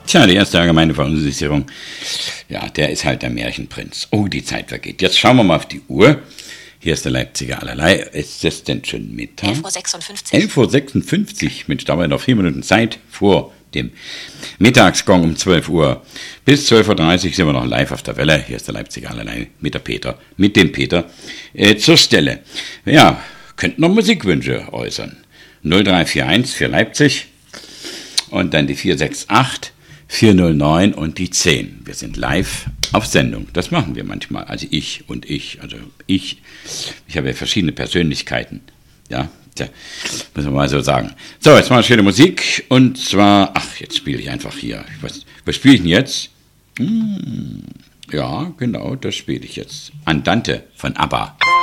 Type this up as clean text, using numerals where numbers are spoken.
Tja, die erste allgemeine Verunsicherung, ja, der ist halt der Märchenprinz. Oh, die Zeit vergeht. Jetzt schauen wir mal auf die Uhr. Hier ist der Leipziger allerlei. Ist es denn schon Mittag? 11.56 Uhr. 11.56 Uhr. Mensch, da haben wir noch 4 Minuten Zeit vor dem Mittagsgong um 12 Uhr. Bis 12.30 Uhr sind wir noch live auf der Welle. Hier ist der Leipziger allerlei mit dem Peter zur Stelle. Ja, könnten noch Musikwünsche äußern. 0341 für Leipzig und dann die 468 409 und die 10. Wir sind live auf Sendung. Das machen wir manchmal. Also ich. Ich habe ja verschiedene Persönlichkeiten. Ja, müssen wir mal so sagen. So, jetzt mal schöne Musik. Und zwar, jetzt spiele ich einfach hier. Was spiele ich denn jetzt? Ja, genau, das spiele ich jetzt. Andante von ABBA.